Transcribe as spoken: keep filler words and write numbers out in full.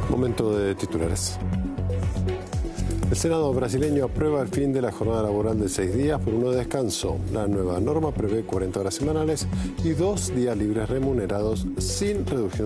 Momento de titulares. El Senado brasileño aprueba el fin de la jornada laboral de seis días por uno de descanso. La nueva norma prevé cuarenta horas semanales y dos días libres remunerados sin reducción